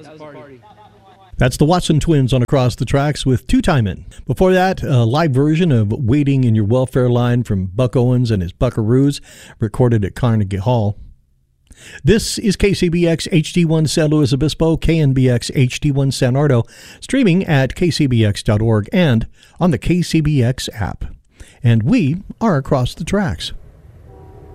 That's the Watson Twins on Across the Tracks with Two Time In. Before that, a live version of Waiting in Your Welfare Line from Buck Owens and his Buckaroos, recorded at Carnegie Hall. This is KCBX HD1 San Luis Obispo, KNBX HD1 San Ardo, streaming at kcbx.org and on the KCBX app. And we are Across the Tracks.